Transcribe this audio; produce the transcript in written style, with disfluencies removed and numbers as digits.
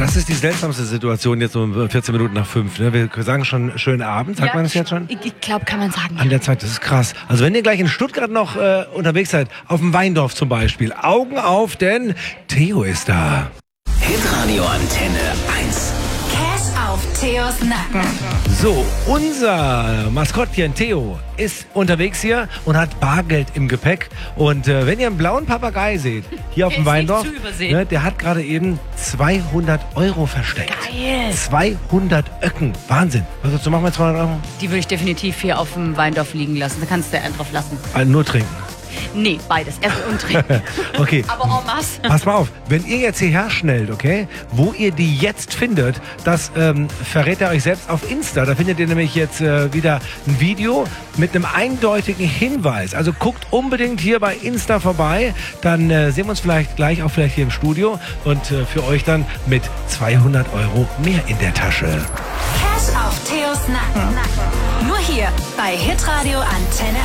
Das ist die seltsamste Situation jetzt um 14 Minuten nach 5. Ne? Wir sagen schon schönen Abend, sagt man das jetzt schon? Ich glaube, kann man sagen. An der Zeit, das ist krass. Also wenn ihr gleich in Stuttgart noch unterwegs seid, auf dem Weindorf zum Beispiel, Augen auf, denn Theo ist da. Hitradio Antenne 1. Cash auf Theos Nacken. So, unser Maskottchen Theo ist unterwegs hier und hat Bargeld im Gepäck. Und wenn ihr einen blauen Papagei seht, hier auf dem Weindorf, nicht zu übersehen. ne, der hat gerade eben 200 € versteckt. Geil. 200 Öcken. Wahnsinn. Was würdest du machen mit 200 €? Die würde ich definitiv hier auf dem Weindorf liegen lassen. Da kannst du einen drauf lassen. Nur trinken. Nee, beides. Essen und trinken. Okay. Aber en masse. Pass mal auf, wenn ihr jetzt hierher schnellt, okay, wo ihr die jetzt findet, das verrät ihr euch selbst auf Insta. Da findet ihr nämlich jetzt wieder ein Video mit einem eindeutigen Hinweis. Also guckt unbedingt hier bei Insta vorbei, dann sehen wir uns vielleicht gleich auch vielleicht hier im Studio und für euch dann mit 200 € mehr in der Tasche. Cash auf Theos Nacken. Nur hier bei Hitradio Antenne